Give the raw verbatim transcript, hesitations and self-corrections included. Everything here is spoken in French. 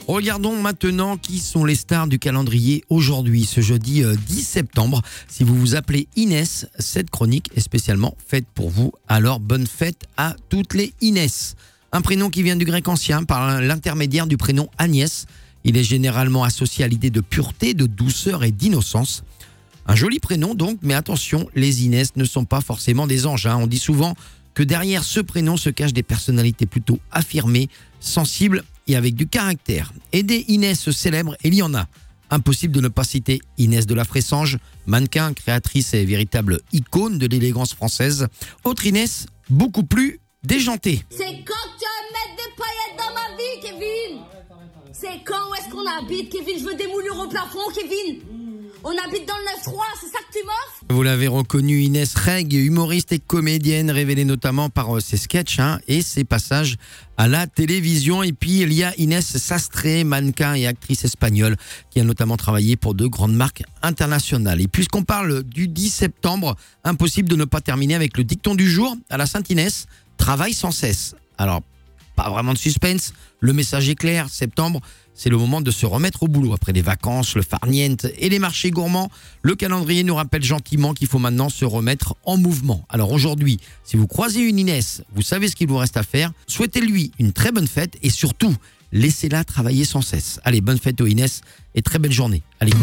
Regardons maintenant qui sont les stars du calendrier aujourd'hui, ce jeudi dix septembre. Si vous vous appelez Inès, cette chronique est spécialement faite pour vous. Alors bonne fête à toutes les Inès. Un prénom qui vient du grec ancien par l'intermédiaire du prénom Agnès. Il est généralement associé à l'idée de pureté, de douceur et d'innocence. Un joli prénom donc, mais attention, les Inès ne sont pas forcément des anges. Hein. On dit souvent que derrière ce prénom se cachent des personnalités plutôt affirmées, sensibles et avec du caractère. Et des Inès célèbres, il y en a. Impossible de ne pas citer Inès de la Fressange, mannequin, créatrice et véritable icône de l'élégance française. Autre Inès, beaucoup plus déjantée. C'est quand tu vas mettre des paillettes dans ma vie, Kevin? C'est quand? Où est-ce qu'on habite, Kevin? Je veux des moulures au plafond, Kevin. On habite dans le neuf trois, c'est ça que tu m'offres? Vous l'avez reconnu, Inès Reg, humoriste et comédienne, révélée notamment par ses sketchs hein, et ses passages à la télévision. Et puis il y a Inès Sastre, mannequin et actrice espagnole, qui a notamment travaillé pour de grandes marques internationales. Et puisqu'on parle du dix septembre, impossible de ne pas terminer avec le dicton du jour à la Sainte-Inès, travaille sans cesse. Alors, pas vraiment de suspense, le message est clair, septembre, c'est le moment de se remettre au boulot. Après les vacances, le farniente et les marchés gourmands, le calendrier nous rappelle gentiment qu'il faut maintenant se remettre en mouvement. Alors aujourd'hui, si vous croisez une Inès, vous savez ce qu'il vous reste à faire, souhaitez-lui une très bonne fête et surtout, laissez-la travailler sans cesse. Allez, bonne fête aux Inès et très belle journée. Allez.